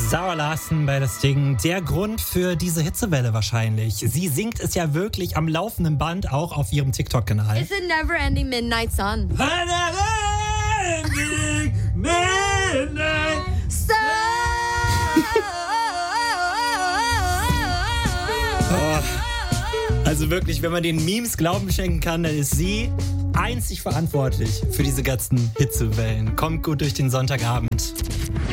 Sarah Larsson bei das Ding. Der Grund für diese Hitzewelle wahrscheinlich. Sie singt es ja wirklich am laufenden Band, auch auf ihrem TikTok-Kanal. It's a never-ending midnight sun. A never-ending midnight sun. Oh. Also wirklich, wenn man den Memes Glauben schenken kann, dann ist sie einzig verantwortlich für diese ganzen Hitzewellen. Kommt gut durch den Sonntagabend.